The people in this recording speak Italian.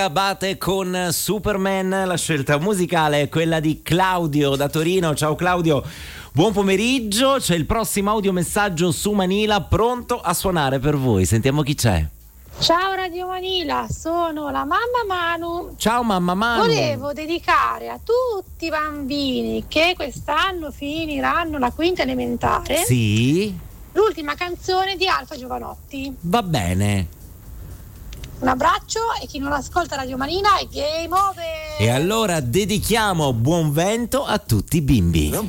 Abate con Superman, la scelta musicale è quella di Claudio da Torino. Ciao Claudio, buon pomeriggio. C'è il prossimo audiomessaggio su Manila pronto a suonare per voi. Sentiamo chi c'è. Ciao Radio Manila, sono la mamma Manu. Ciao mamma Manu. Volevo dedicare a tutti i bambini che quest'anno finiranno la quinta elementare l'ultima canzone di Alfa Giovanotti. Va bene. Un abbraccio e chi non ascolta Radio Manila è game over. E allora dedichiamo Buon Vento a tutti i bimbi.